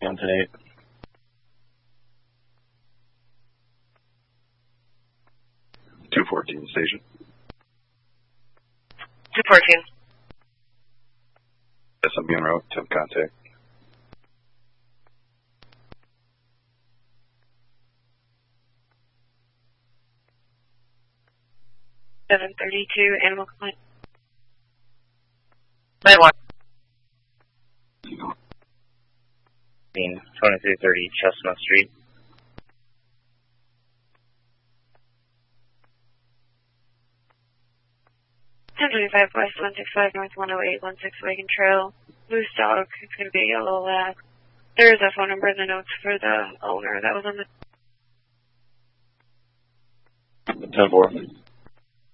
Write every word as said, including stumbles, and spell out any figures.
Hampton eight. two fourteen station. two fourteen. S M U en route, temp contact. seven thirty-two, animal complaint. nine one. twenty-three thirty Chestnut Street. ten twenty-five West, one six five North, one oh eight one six Wagon Trail. Loose dog, it's going to be a yellow lab. There's a phone number in the notes for the owner that was on the... ten four.